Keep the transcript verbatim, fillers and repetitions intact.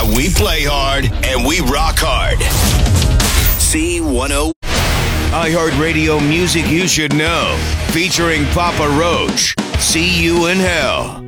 we play hard and we rock hard. C ten iHeartRadio music you should know. Featuring Papa Roach. See You in Hell.